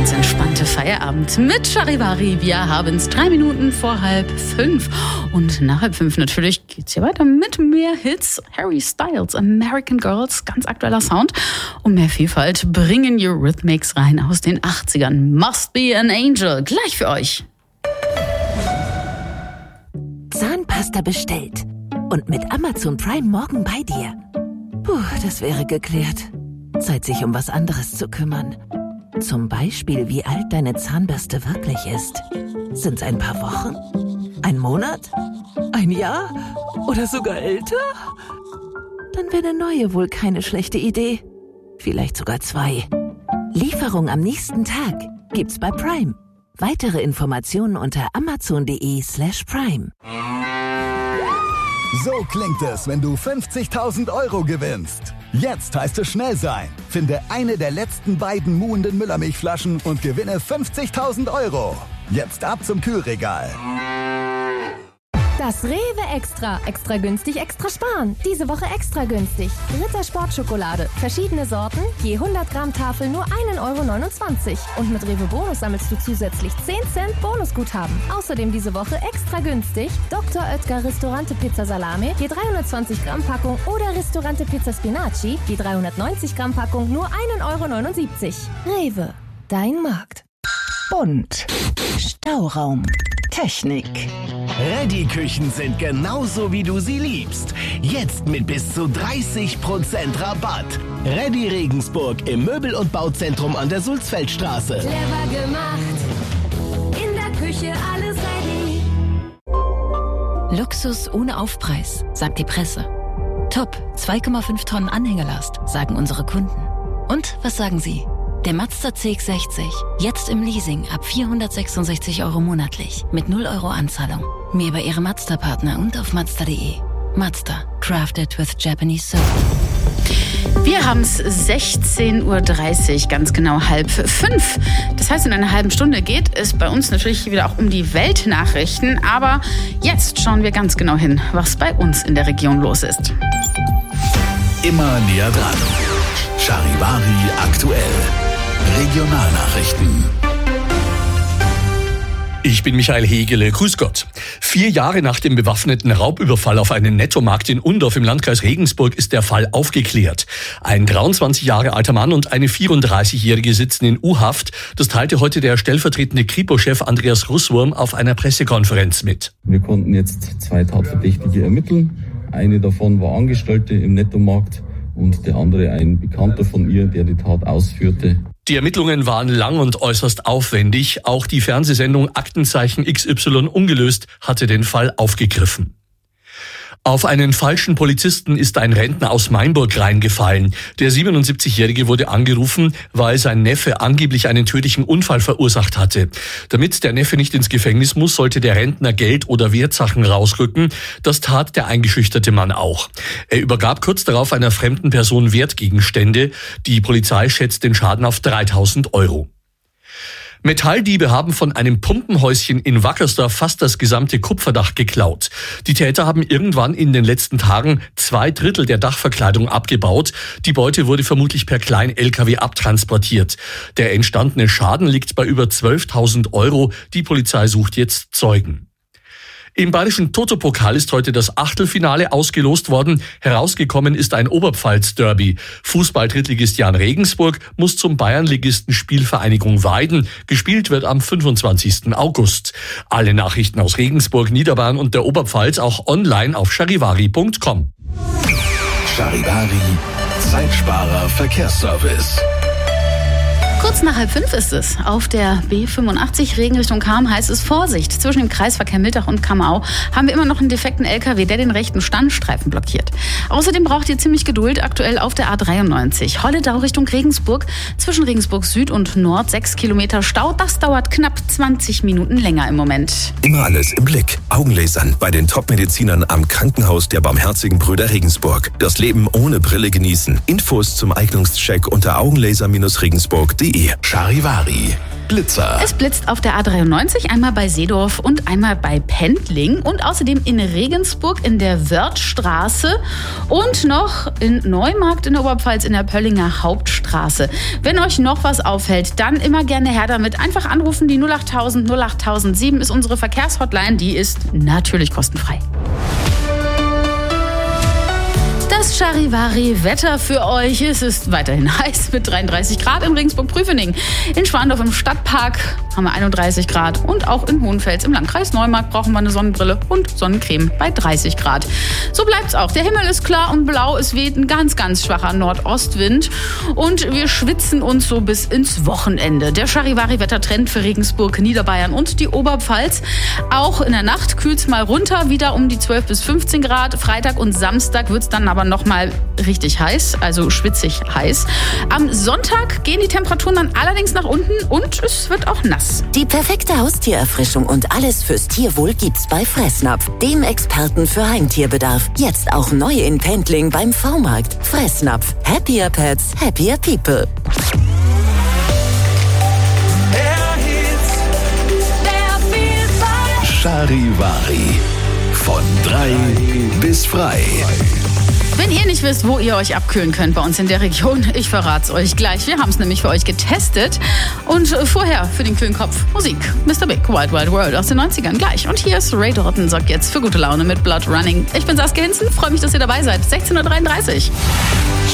ganz entspannte Feierabend mit Charivari. Wir haben es 3 Minuten vor 4:30. Und nach 4:30 natürlich geht's hier weiter mit mehr Hits. Harry Styles, American Girls, ganz aktueller Sound. Und mehr Vielfalt bringen Eurythmics rein aus den 80ern. Must Be an Angel, gleich für euch. Zahnpasta bestellt. Und mit Amazon Prime morgen bei dir. Puh, das wäre geklärt. Zeit, sich um was anderes zu kümmern. Zum Beispiel, wie alt deine Zahnbürste wirklich ist. Sind's ein paar Wochen? Ein Monat? Ein Jahr? Oder sogar älter? Dann wäre eine neue wohl keine schlechte Idee. Vielleicht sogar 2. Lieferung am nächsten Tag gibt's bei Prime. Weitere Informationen unter amazon.de/prime. So klingt es, wenn du 50.000 € gewinnst. Jetzt heißt es schnell sein. Finde eine der letzten beiden muhenden Müllermilchflaschen und gewinne 50.000 €. Jetzt ab zum Kühlregal. Das Rewe Extra. Extra günstig, extra sparen. Diese Woche extra günstig. Ritter Sportschokolade. Verschiedene Sorten. Je 100 Gramm Tafel nur 1,29 €. Und mit Rewe Bonus sammelst du zusätzlich 10 Cent Bonusguthaben. Außerdem diese Woche extra günstig. Dr. Oetker Ristorante Pizza Salame. Je 320 Gramm Packung. Oder Ristorante Pizza Spinaci. Je 390 Gramm Packung nur 1,79 €. Rewe. Dein Markt. Bunt. Stauraum. Technik. Ready-Küchen sind genauso, wie du sie liebst. Jetzt mit bis zu 30% Rabatt. Ready Regensburg im Möbel- und Bauzentrum an der Sulzfeldstraße. Clever gemacht. In der Küche alles ready. Luxus ohne Aufpreis, sagt die Presse. Top, 2,5 Tonnen Anhängelast, sagen unsere Kunden. Und was sagen Sie? Der Mazda CX-60, jetzt im Leasing ab 466 € monatlich, mit 0 € Anzahlung. Mehr bei Ihrem Mazda-Partner und auf Mazda.de. Mazda, crafted with Japanese soul. Wir haben es 16:30 Uhr, ganz genau 4:30. Das heißt, in einer halben Stunde geht es bei uns natürlich wieder auch um die Weltnachrichten. Aber jetzt schauen wir ganz genau hin, was bei uns in der Region los ist. Immer näher dran. Charivari aktuell. Regionalnachrichten. Ich bin Michael Hegele, grüß Gott. 4 Jahre nach dem bewaffneten Raubüberfall auf einen Nettomarkt in Undorf im Landkreis Regensburg ist der Fall aufgeklärt. Ein 23 Jahre alter Mann und eine 34-Jährige sitzen in U-Haft. Das teilte heute der stellvertretende Kripo-Chef Andreas Russwurm auf einer Pressekonferenz mit. Wir konnten jetzt 2 Tatverdächtige ermitteln. Eine davon war Angestellte im Nettomarkt und der andere ein Bekannter von ihr, der die Tat ausführte. Die Ermittlungen waren lang und äußerst aufwendig. Auch die Fernsehsendung Aktenzeichen XY ungelöst hatte den Fall aufgegriffen. Auf einen falschen Polizisten ist ein Rentner aus Mainburg reingefallen. Der 77-Jährige wurde angerufen, weil sein Neffe angeblich einen tödlichen Unfall verursacht hatte. Damit der Neffe nicht ins Gefängnis muss, sollte der Rentner Geld oder Wertsachen rausrücken. Das tat der eingeschüchterte Mann auch. Er übergab kurz darauf einer fremden Person Wertgegenstände. Die Polizei schätzt den Schaden auf 3.000 €. Metalldiebe haben von einem Pumpenhäuschen in Wackersdorf fast das gesamte Kupferdach geklaut. Die Täter haben irgendwann in den letzten Tagen 2/3 der Dachverkleidung abgebaut. Die Beute wurde vermutlich per Klein-LKW abtransportiert. Der entstandene Schaden liegt bei über 12.000 €. Die Polizei sucht jetzt Zeugen. Im bayerischen Toto-Pokal ist heute das Achtelfinale ausgelost worden. Herausgekommen ist ein Oberpfalz-Derby. Fußball-Drittligist Jan Regensburg muss zum Bayernligisten Spielvereinigung Weiden. Gespielt wird am 25. August. Alle Nachrichten aus Regensburg, Niederbayern und der Oberpfalz auch online auf charivari.com. Charivari, Zeitsparer Verkehrsservice. Kurz nach 4:30 ist es. Auf der B85 Regen Richtung Cham heißt es Vorsicht. Zwischen dem Kreisverkehr Miltach und Kamau haben wir immer noch einen defekten LKW, der den rechten Standstreifen blockiert. Außerdem braucht ihr ziemlich Geduld aktuell auf der A93. Holledau Richtung Regensburg. Zwischen Regensburg Süd und Nord 6 Kilometer Stau. Das dauert knapp 20 Minuten länger im Moment. Immer alles im Blick. Augenlasern bei den Top-Medizinern am Krankenhaus der Barmherzigen Brüder Regensburg. Das Leben ohne Brille genießen. Infos zum Eignungscheck unter augenlaser-regensburg.de. Charivari, Blitzer. Es blitzt auf der A93, einmal bei Seedorf und einmal bei Pendling und außerdem in Regensburg in der Wörthstraße und noch in Neumarkt in der Oberpfalz in der Pöllinger Hauptstraße. Wenn euch noch was auffällt, dann immer gerne her damit. Einfach anrufen, die 08000 08007 ist unsere Verkehrshotline, die ist natürlich kostenfrei. Das Charivari-Wetter für euch. Es ist weiterhin heiß mit 33 Grad in Regensburg-Prüfening. In Schwandorf im Stadtpark haben wir 31 Grad und auch in Hohenfels im Landkreis Neumarkt brauchen wir eine Sonnenbrille und Sonnencreme bei 30 Grad. So bleibt's auch. Der Himmel ist klar und blau. Es weht ein ganz, ganz schwacher Nordostwind und wir schwitzen uns so bis ins Wochenende. Der Charivari-Wettertrend für Regensburg, Niederbayern und die Oberpfalz. Auch in der Nacht kühlt's mal runter, wieder um die 12 bis 15 Grad. Freitag und Samstag wird's dann aber noch mal richtig heiß, also schwitzig heiß. Am Sonntag gehen die Temperaturen dann allerdings nach unten und es wird auch nass. Die perfekte Haustiererfrischung und alles fürs Tierwohl gibt's bei Fressnapf, dem Experten für Heimtierbedarf. Jetzt auch neu in Pendling beim V-Markt. Fressnapf. Happier Pets, happier People. Charivari. Von 3 bis frei. Wenn ihr nicht wisst, wo ihr euch abkühlen könnt bei uns in der Region, ich verrat's euch gleich. Wir haben es nämlich für euch getestet. Und vorher für den kühlen Kopf Musik. Mr. Big, Wild Wild World aus den 90ern gleich. Und hier ist Ray Dalton, sagt jetzt für gute Laune mit Blood Running. Ich bin Saskia Hinzen, freue mich, dass ihr dabei seid. 16:33 Uhr.